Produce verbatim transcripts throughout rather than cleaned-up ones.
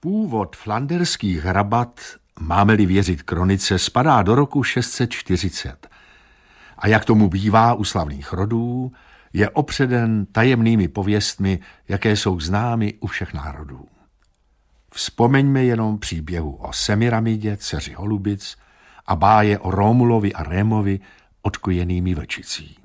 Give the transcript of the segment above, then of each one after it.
Původ flanderských hrabat, máme-li věřit kronice, spadá do roku šest set čtyřicet. A jak tomu bývá u slavných rodů, je opředen tajemnými pověstmi, jaké jsou známy u všech národů. Vzpomeňme jenom příběhu o Semiramidě, dceři Holubic, a báje o Rómulovi a Rémovi odkojenými vlčicí.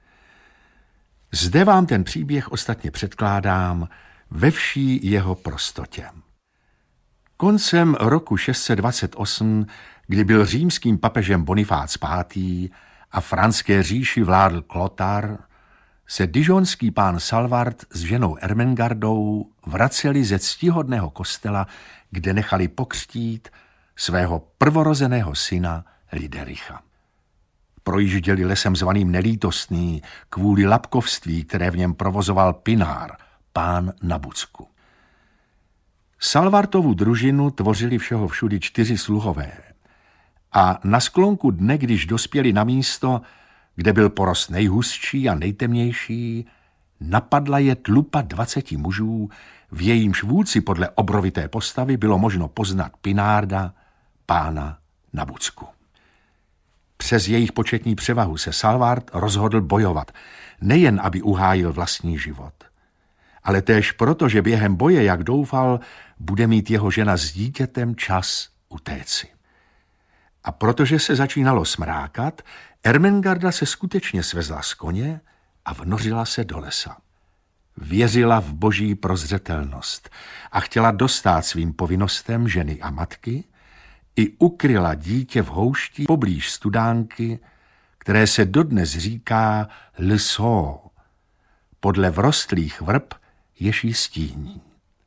Zde vám ten příběh ostatně předkládám ve vší jeho prostotě. Koncem roku šest set dvacet osm, kdy byl římským papežem Bonifác pátý. a franské říši vládl Klotar, se dižonský pán Salvart s ženou Ermengardou vraceli ze ctihodného kostela, kde nechali pokřtít svého prvorozeného syna Lidericha. Projížděli lesem zvaným Nelítostný kvůli lapkovství, které v něm provozoval Pinár, pán na Bucku. Salvartovu družinu tvořili všeho všudy čtyři sluhové a na sklonku dne, když dospěli na místo, kde byl porost nejhustší a nejtemnější, napadla je tlupa dvaceti mužů, v jejímž vůdci podle obrovité postavy bylo možno poznat Pinárda, pána na Bucku. Přes jejich početní převahu se Salvart rozhodl bojovat, nejen aby uhájil vlastní život, ale též proto, že během boje, jak doufal, bude mít jeho žena s dítětem čas utéci. A protože se začínalo smrákat, Ermengarda se skutečně svezla z koně a vnořila se do lesa. Věřila v boží prozřetelnost a chtěla dostát svým povinnostem ženy a matky i ukryla dítě v houšti poblíž studánky, které se dodnes říká Le Sceau, podle vrostlých vrb, jež jí stíní.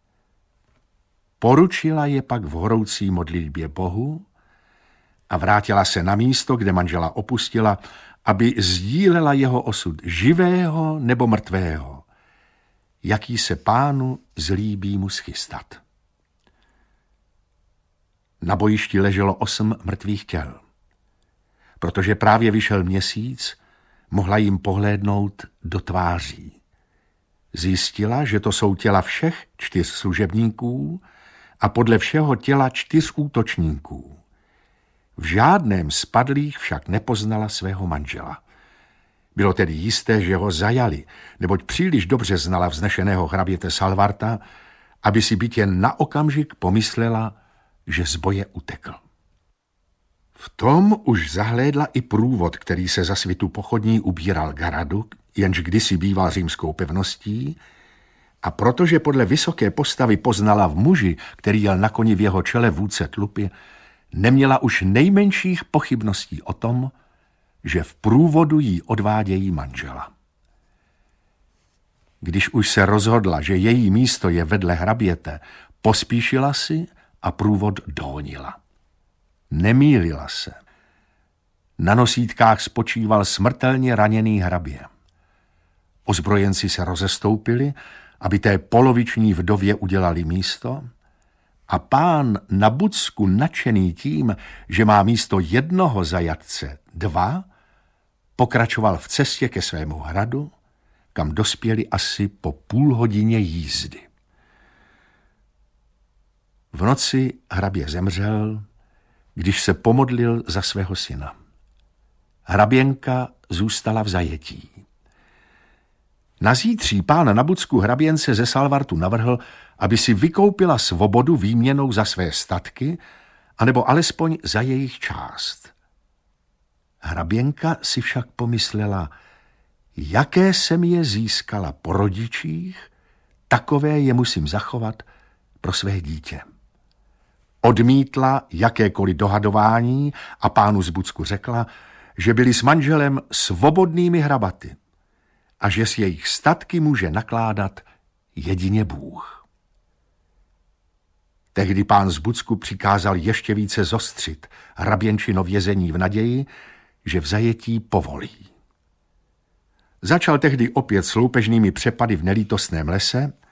Poručila je pak v horoucí modlitbě Bohu a vrátila se na místo, kde manžela opustila, aby sdílela jeho osud živého nebo mrtvého, jaký se pánu zlíbí mu schystat. Na bojišti leželo osm mrtvých těl. Protože právě vyšel měsíc, mohla jim pohlédnout do tváří. Zjistila, že to jsou těla všech čtyř služebníků a podle všeho těla čtyř útočníků. V žádném z padlých však nepoznala svého manžela. Bylo tedy jisté, že ho zajali, neboť příliš dobře znala vznešeného hraběte Salvarta, aby si byť jen na okamžik pomyslela, že z boje utekl. V tom už zahlédla i průvod, který se za svitu pochodní ubíral k hradu, jenž kdysi býval římskou pevností, a protože podle vysoké postavy poznala v muži, který jel na koni v jeho čele vůdce tlupy, neměla už nejmenších pochybností o tom, že v průvodu jí odvádějí manžela. Když už se rozhodla, že její místo je vedle hraběte, pospíšila si a průvod dohonila. Nemýlila se. Na nosítkách spočíval smrtelně raněný hrabě. Ozbrojenci se rozestoupili, aby té poloviční vdově udělali místo, a pán na Bucku, nadšený tím, že má místo jednoho zajatce dva, pokračoval v cestě ke svému hradu, kam dospěli asi po půl hodině jízdy. V noci hrabě zemřel, když se pomodlil za svého syna. Hraběnka zůstala v zajetí. Na zítří pán na Bucku hraběnce ze Salvartu navrhl, aby si vykoupila svobodu výměnou za své statky, anebo alespoň za jejich část. Hraběnka si však pomyslela, jaké jsem je získala po rodičích, takové je musím zachovat pro své dítě. Odmítla jakékoliv dohadování a pánu z Bucku řekla, že byli s manželem svobodnými hrabaty a že s jejich statky může nakládat jedině Bůh. Tehdy pán z Bucku přikázal ještě více zostřit hraběnčino vězení v naději, že v zajetí povolí. Začal tehdy opět s loupežnými přepady v nelítostném lese